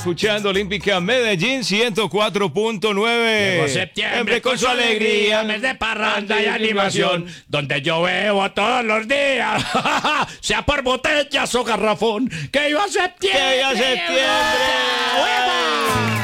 Escuchando Olímpica Medellín 104.9. Llegó septiembre con su alegría, mes de parranda y animación, donde yo bebo todos los días, sea por botellas o garrafón, que iba septiembre. ¡Que viva septiembre! ¡Hueva!